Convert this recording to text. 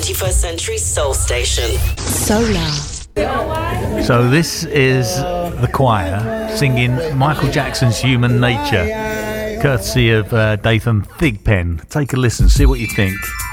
21st Century Soul Station. Solar. So this is the choir singing Michael Jackson's Human Nature, courtesy of Dathan Thigpen. Take a listen, see what you think.